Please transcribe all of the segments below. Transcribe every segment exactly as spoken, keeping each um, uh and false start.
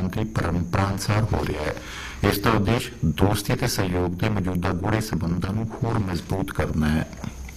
लोकतांत्रिक परंपरा अनुसार हो रहा है। इसका उद्देश्य दोस्ती ते सहयोग के मौजूदा गूढ़े संबंधों को होर मजबूत करना है।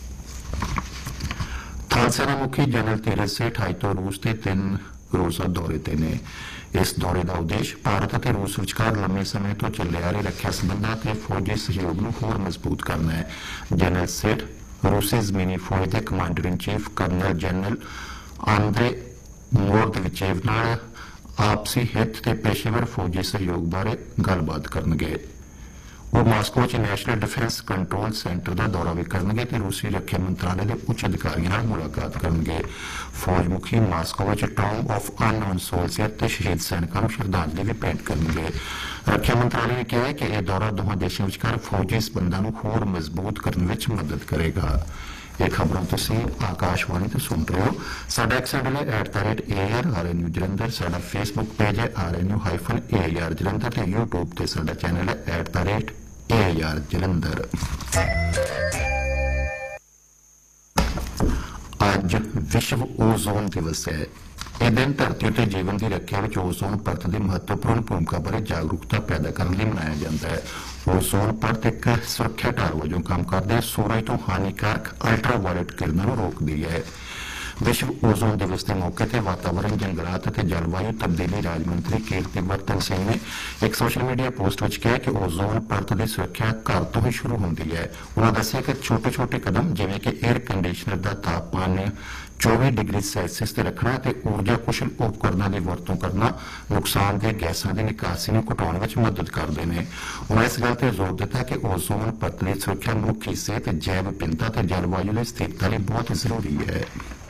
थल सेना मुखी जनरल तीरथ सेठ अज तो रूस के तीन रोज़ा दौरे ते ने। इस दौरे का उद्देश्य भारत और रूस विचकार लंबे समय तो चले आ रहे रक्षा संबंधों के फौजी सहयोग को होर मजबूत करना है। जनरल सेठ रूसी जमीनी फौज के commander in chief colonel general Andre मोरदविचेव नाल आपसी हित ते पेशेवर फौजी सहयोग बारे गलबात करनगे। वो मास्को च नैशनल डिफेंस कंट्रोल सेंटर का दौरा भी करनगे ते रूसी रक्षा मंत्रालय के उच्च अधिकारियों नाल मुलाकात करनगे। फौज मुखी मास्को च टॉम ऑफ अननोन सोल्जर ते शहीद सैनिकों को श्रद्धांजलि भी भेंट करनगे। रक्षा मंत्रालय ने कहा है कि यह दौरा दोवां देशों विचकार फौजी संबंधों को होर मजबूत करने में मदद करेगा। ये खबरों तुसीं आकाशवाणी तो सुन रहे हो। साडा एक्स हैंडल है at the rate A R are N you Jalandhar. साडा फेसबुक पेज है are N you hyphen A R Jalandhar ते यूट्यूब ते साडा चैनल है at the rate A R Jalandhar. अज विश्व ओजोन दिवस है। यह दिन धरती उत्ते जीवन की रक्षा में ओजोन परत की महत्वपूर्ण भूमिका बारे जागरूकता पैदा करने लिए मनाया जाता है। ओजोन परत एक सुरक्षा ढाल वजों काम करती है, सूरज तो हानिकारक अल्ट्रावायलेट किरणों रोकती है। विश्व ओजोन दिवस के मौके पर वातावरण जंगलात और जलवायु तब्दीली राज मंत्री कीर्तिवर्धन सिंह ने एक सोशल मीडिया पोस्ट में कहा कि ओजोन परत की सुरक्षा घर तो ही शुरू होती है। उन्होंने दसिया कि छोटे छोटे कदम जिमें कि एयर कंडीशनर का तापमान चौबीस डिग्री सैल्सियस से रखना ते ऊर्जा कुशल उपकरणों की वरतों करना नुकसानदेह गैसों की निकासी को घटाने में मदद करते हैं। उन्होंने इस गल पर जोर दिता कि ओजोन परत की सुरक्षा मुख्य हिस्से ते जैव विभिन्नता ते जलवायु की स्थिरता लिए बहुत जरूरी है।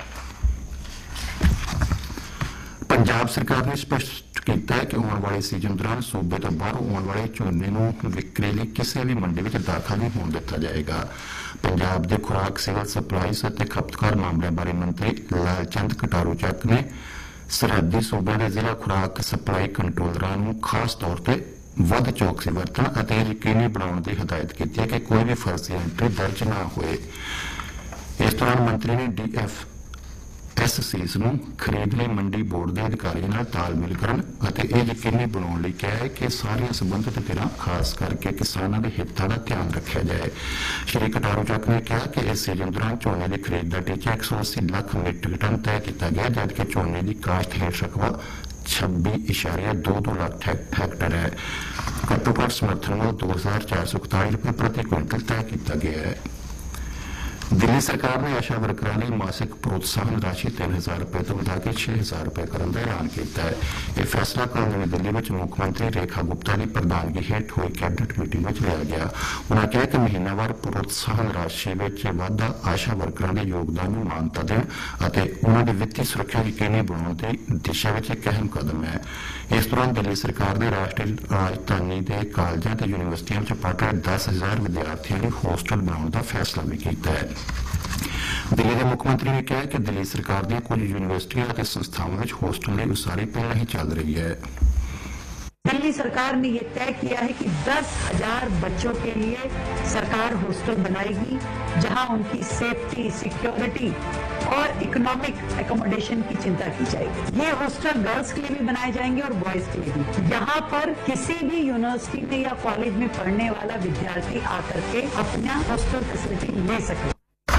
पंजाब सरकार ने स्पष्ट किया है कि आने वाले सीजन दौरान सूबे तो बाहरों आने वाले झोने को विक्री लिए किसी भी मंडी में दाखिल नहीं होने दिता जाएगा। पंजाब के खुराक सिविल सप्लाईज और खपतकार मामलों बारे मंत्री लालचंद कटारू चक ने सरहदी सूबे के जिला खुराक सप्लाई कंट्रोलरां नूं खास तौर पर वध चौकसी वरतण अते यकीनी बनाने की हिदायत की है कि कोई भी फर्जी एंट्री दर्ज न होए। इस दौरान मंत्री ने डी एफ एस सीज नूं खरीद लई मंडी बोर्ड के अधिकारियों नाल तालमेल करन अते यह यकीनी बनाने लई कहा है कि सारियां संबंधित धिरां खास करके किसानों के हितों का ध्यान रखा जाए। श्री कटारू चक ने कहा कि इस सीजन दौरान झोने की खरीद का टीचा एक सौ अस्सी लाख मीट्रिक टन तय किया गया, जबकि झोने की काश्त हेठ रकबा छब्बी इशारिया दो दो लाख हैक्टर है। घट्टोघट्ट समर्थन मूल्य दो हजार चार सौ इकताली रुपये प्रति क्विंटल तय किया गया है। दिल्ली सरकार ने आशा वर्करां लई मासिक प्रोत्साहन राशि तीन हजार रुपये तो बढ़ाकर छह हजार रुपये करने का ऐलान किया है। यह फैसला कल नई दिल्ली में मुख्यमंत्री रेखा गुप्ता की प्रधानगी हेठ हुई कैबिनेट मीटिंग में लिया गया। उन्होंने कहा कि महीनावार प्रोत्साहन राशि में वाधा आशा वर्करां के योगदान को मानता देण अते उन्हां दी वित्तीय सुरक्षा यकीनी बनाने की दिशा में एक अहम कदम है। इस दौरान दिल्ली सरकार ने राष्ट्रीय राजधानी के कॉलेजों और यूनिवर्सिटियों में पढ़ रहे दस हजार विद्यार्थियों की होस्टल बनाने का फैसला भी किया है। दिल्ली के मुख्यमंत्री ने कहा कि दिल्ली सरकार दी कुछ यूनिवर्सिटियां और संस्थाओं में होस्टल की उसारी पहले ही चल रही है। दिल्ली सरकार ने यह तय किया है कि दस हजार बच्चों के लिए सरकार हॉस्टल बनाएगी, जहां उनकी सेफ्टी, सिक्योरिटी और इकोनॉमिक एकोमोडेशन की चिंता की जाएगी। ये हॉस्टल गर्ल्स के लिए भी बनाए जाएंगे और बॉयज के लिए भी। यहाँ पर किसी भी यूनिवर्सिटी में या कॉलेज में पढ़ने वाला विद्यार्थी आकर के अपना हॉस्टल फैसिलिटी ले सके।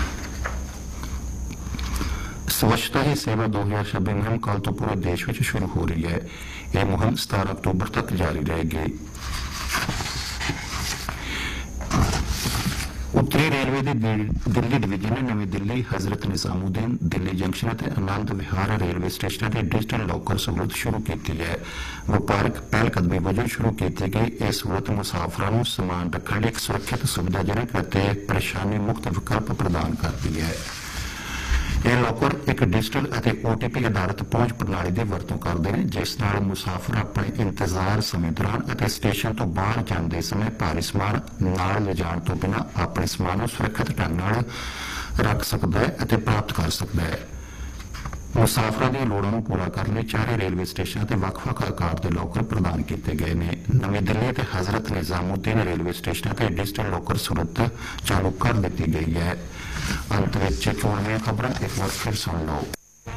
स्वच्छता ही सेवा दो हजार छब्बीस मुहिम कल तो पूरे देश में शुरू हो रही है। यह मुहिम सतारह अक्टूबर तक जारी रहेगी। उत्तरी रेलवे की दिल्ली डिवीजन ने नवी दिल्ली हजरत निजामुद्दीन दिल्ली जंक्शन और आनंद विहार रेलवे स्टेशन से डिजिटल लॉकर सहूलत शुरू की है। व्यापारिक पहलकदमी वजों शुरू की गई यह सहूलत मुसाफिरों को समान रखने लिए एक सुरक्षित, सुविधाजनक और परेशानी मुक्त विकल्प प्रदान करती है। यह लॉकर एक डिजिटल और ओटीपी आधारित पहुंच प्रणाली की वरतों करते हैं, जिस नाल मुसाफिर अपने इंतजार समय दौरान और स्टेशन तो बाहर जाते समय भारी समान नाल ले जाने तो बिना अपने समान को सुरक्षित ढंग नाल रख सकता है और प्राप्त कर सकता है। मुसाफिरों की लोड़ों को पूरा करने चारे रेलवे स्टेशन से ਵੱਖ-ਵੱਖ आकार के लॉकर प्रदान किए गए हैं। नवी दिल्ली के हजरत निजामुद्दीन रेलवे स्टेशन से डिजिटल लॉकर सहूलत चालू कर दी गई है। अंत में चोणवीं खबर एक बार फिर सुन लो।